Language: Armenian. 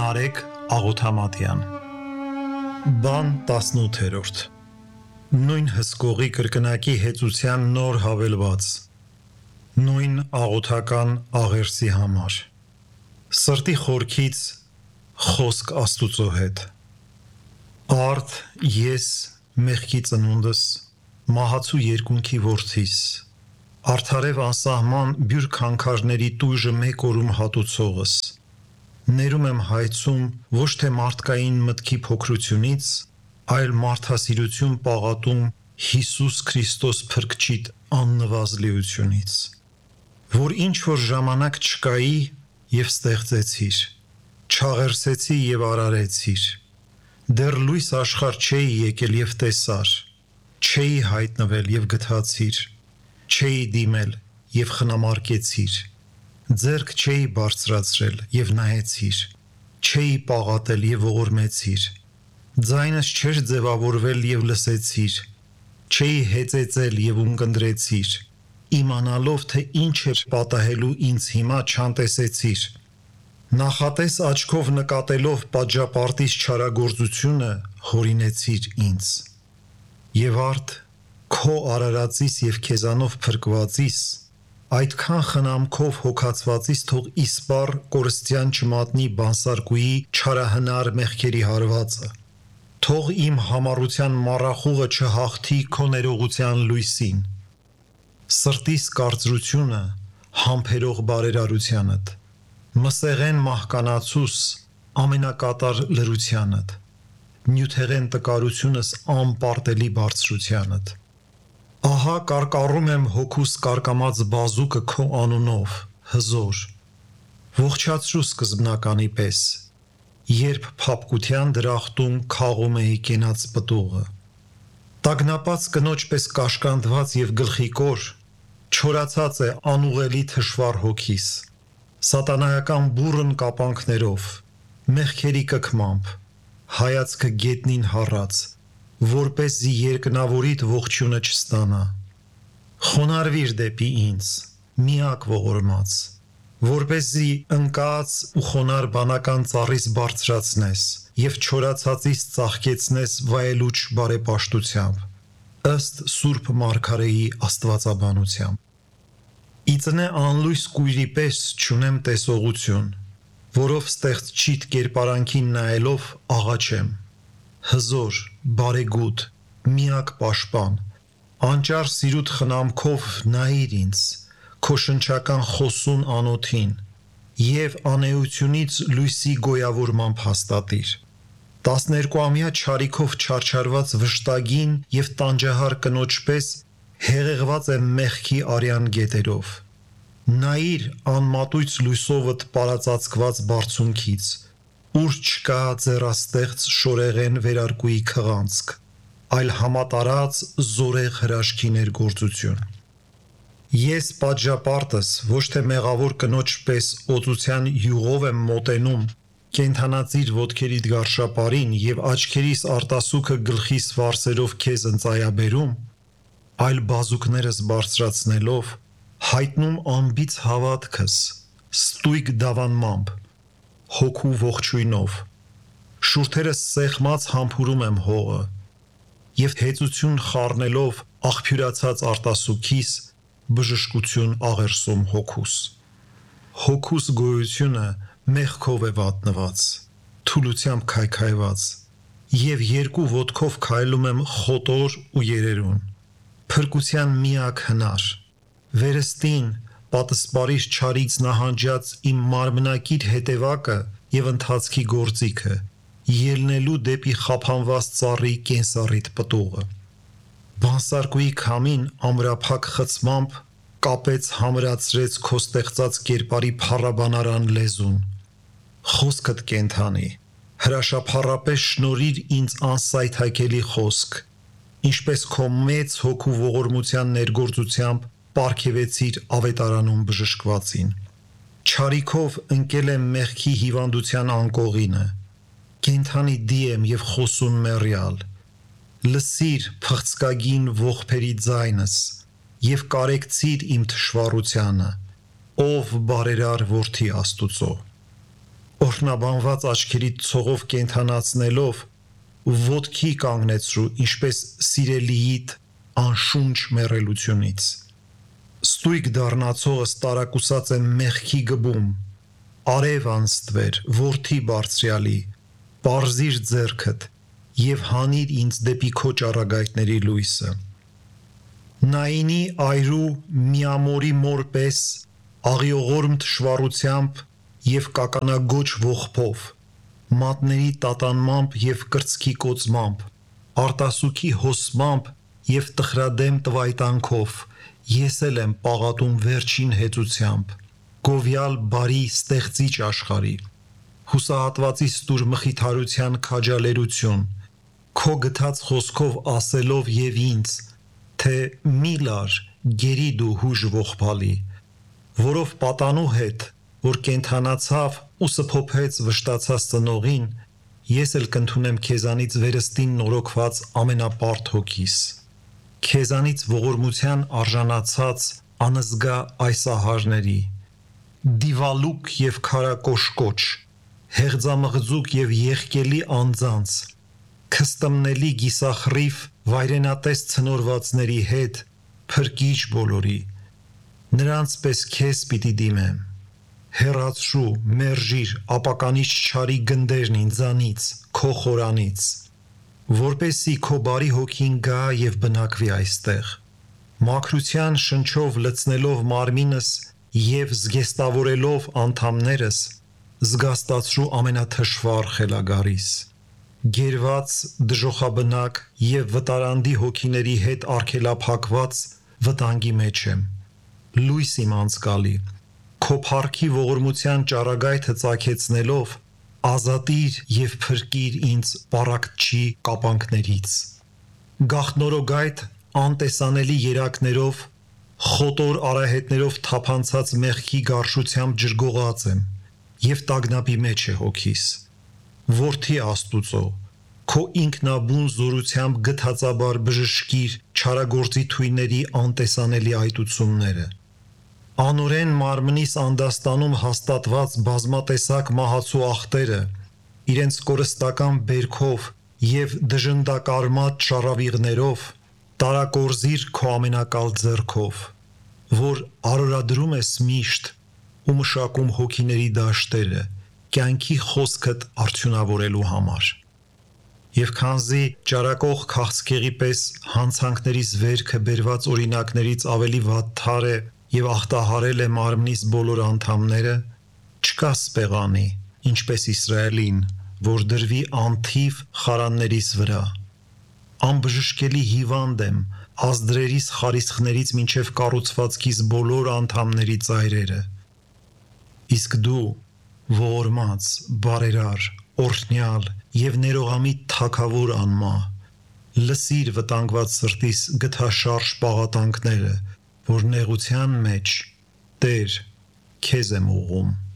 Նարեկ Աղոթամատյան Բան 18-րդ Նույն հսկողի կրկնակի հեծության նոր հավելված Նույն աղոթական աղերսի համար Սրտի խորքից խոսք Աստուծո հետ Արդ ես մեղքի ծնունդս մահացու երկունքի որդիս Արդարև անսահման բյուր քանքարների տույժը մեկ օրում հատուցողս Ներում եմ հայցում ոչ թե մարդկային մտքի փոքրությունից, այլ մարդասիրություն պաղատում Հիսուս Քրիստոս Փրկչիդ աննվազլիությունից, որ ինչ-որ ժամանակ չկայի և ստեղծեցիր, չաղերսեցի և արարեցիր, դեռ լույս աշխարհ չէի եկել և տեսար, չէի հայտնվել և գթացիր, չէի դիմել և խնամարկեցիր, ձեռք չէի բարձրացրել և նայեցիր, չէի պաղատել և ողորմեցիր, ձայնս չէր ձևավորվել և լսեցիր, չէի հեծեծել և ունկնդրեցիր, իմանալով թե ինչ է պատահելու ինձ հիմա չանտեսեցիր, նախատես աչքով նկատելով պատժապարտիչ չարագործությունը հորինեցիր ինձ, և արդ քո արարածիս և քեզանով փրկվածիս այդքան խնամքով հոգացվածիս թող իսպառ կորստյան չմատնի բանսարկուի չարահնար մեղքերի հարվածը, թող իմ համառության մառախուղը չհաղթի քո ներողության լույսին, սրտիս կարծրությունը համբերող բարերարությանդ, մսեղեն մահկանացուս ամենակատար լրությանդ, նյութեղեն տկարությունս անպարտելի բարձրությանդ, ահա կարկառում եմ հոգուս կարկամած բազուկը քո անունով, հզոր, ողջացրու սկզբնականի պես, երբ փափկության դրախտում քաղում էի կենաց պտուղը, տագնապած կնոջ պես կաշկանդված և գլխիկոր, չորացած է անուղելի թշվառ հոգիս, սատանայական բուռն կապանքներով, մեղքերի կքմամբ, հայացքը գետնին հառած, որպեսզի երկնավորիդ ողջույնը չստանա, խոնարհվիր դեպի ինձ, միակ ողորմած, որպեսզի ընկած ու խոնարհ բանական ծառիս բարձրացնես և չորացածից ծաղկեցնես վայելուչ բարեպաշտությամբ, ըստ Սուրբ Մարգարեի աստվածաբանությամբ, իծնե անլույս կույրի պես չունեմ տեսողություն, որով ստեղծչիդ կերպարանքին նայելով աղաչեմ, հզոր, բարեգութ, միակ պաշտպան, անճար սիրուտ խնամքով նայիր ինձ, քո շնչական խոսուն անոթին և անէությունից լույսի գոյավորմամբ հաստատիր, 12-ամյա չարիքով չարչարված վշտագին և տանջահար կնոջ պես հեղեղված եմ մեղքի արյան գետերով, նայիր անմատույց լույսովդ պարածածկված բարձունքից, ուր չկա ձեռաստեղծ շորեղեն վերարկուի քղանցք, այլ համատարած զորեղ հրաշքի ներգործություն, ես պատժապարտս ոչ թե մեղավոր կնոջ պես օծության յուղով եմ մոտենում, կենդանածիր ոտքերիդ գարշապարին և աչքերիս արտասուքը գլխիս վարսերով քեզ ընծայաբերում, այլ բազուկներս բարձրացնելով, հայտնում անբիծ հավատքս, ստույգ դավանմամբ, հոգու ողջույնով, շուրթերս սեղմած համբուրում եմ հողը, և հեծություն խառնելով աղբյուրացած արտասուքիս, բժշկություն աղերսում հոգուս, հոգուս գոյությունը մեղքով է վատնված, թուլությամբ քայքայված, և երկու ոտքով քայլում եմ խոտոր ու երերուն, փրկության միակ հնար, վերստին պատսպարիչ չարից նահանջած իմ մարմնակիր հետևակը և ընթացքի գործիքը, ելնելու դեպի խափանված ծառի կենսառիդ պտուղը, բանսարկուի քամին ամրափակ խցմամբ կապեց համրացրեց քո ստեղծած կերպարի փառաբանարան լեզուն, խոսքդ կենդանի, հրաշափառապես շնորհիր ինձ անսայթաքելի խոսք, ինչպես քո մեծ հոգու ողորմության ներգործությամբ պարգևեցիր ավետարանում բժշկվածին, չարիքով ընկել եմ մեղքի հիվանդության անկողինը, կենդանի դի եմ և խոսուն մեռյալ, լսիր փղձկագին ողբերի ձայնս և կարեկցիր իմ թշվառությանը, ով բարերար որդի Աստուծո, օրհնաբանված աչքերի ցողով կենթանացնելով ոտքի կանգնեցրու ինչպես սիրելիիդ անշունչ մեռելությունից ստույգ դառնացողս տարակուսած է մեղքի գբում արև անստվեր որդի բարձրյալի պարզիր ձեռքդ եւ հանիր ինձ դեպի քո ճառագայթների լույսը նայինի այրու միամորի մոր պես աղիողորմ թշվառությամբ եւ կականագոչ ողբով մատների տատանմամբ եւ կրծքի կոծմամբ արտասուքի հոսմամբ եւ տխրադեմ տվայտանքով ես էլ եմ պաղատում վերջին հեծությամբ գովյալ բարի ստեղծիչ աշխարի հուսահատվածի ստուր մխիթարության քաջալերություն քո գթած խոսքով ասելով եւ ինձ թե մի լար գերի դու հուժ ողբալի որով պատանու հետ որ կենթանացավ ու սփոփեց վշտացած ծնողին ես էլ կընդունեմ քեզանից վերստին նորոգված ամենապարտ հոգիս քեզանից ողորմության արժանացած անզգա այս ահարների դիվալուկ եւ քարակոշկոչ հեղձամղձուկ եւ եղկելի անձանց քստմնելի գիսախրիվ վայրենատես ցնորվածների հետ փրկիչ բոլորի նրանց պես քեզ պիտի դիմեմ հեռացրու մերժիր ապականիչ չարի գնդերն ինձանից քո խորանից որպեսի քո բարի հոգին գա եւ բնակվի այստեղ մաքրության շնչով լցնելով մարմինս եւ զգեստավորելով անդամներս զգաստացրու ամենաթշվառ խելագարիս գերված դժոխաբնակ եւ վտարանդի հոգիների հետ արգելափակված վտանգի մեջ եմ լույս իմ անցկալի քո փառքի ողորմության ճառագայթը ծագեցնելով ազատիր եւ փրկիր ինձ պարակչի կապանքներից գախտնորոգայթ անտեսանելի երակներով խոտոր արահետներով թափանցած մեղքի գարշությամբ ջրգողած եմ եւ տագնապի մեջ է հոգիս որդի Աստուծո քո ինքնաբուն զորությամբ գթածաբար բժշկիր չարագործի թույների անտեսանելի այտությունները անորեն մարմնիս անդաստանում հաստատված բազմատեսակ մահացու ախտերը իրենց կորստական բերքով եւ դժնդակարմատ շառավիղներով տարակորզիր քո ամենակալ ձեռքով որ արորադրում ես միշտ ու մշակում հոգիների դաշտերը կյանքի խոսքդ արդյունավորելու համար եւ քանզի ճարակող քաղցկեղի պես հանցանքներից վերքը բերված օրինակներից ավելի վատթար է եւ ախտահարել է մարմնիս բոլոր անդամները չկա սպեղանի ինչպես Իսրայելին որ դրվի անթիվ խարաններիս վրա անբժշկելի հիվանդ եմ ազդրերիս խարիսխներից մինչև կառուցվածքիս բոլոր անդամների ծայրերը իսկ դու ողորմած բարերար օրհնյալ եւ ներողամիտ թագավոր անմա լսիր վտանգված սրտիս գթաշարժ պաղատանքները որ նեղության մեջ Տեր քեզ եմ ուղում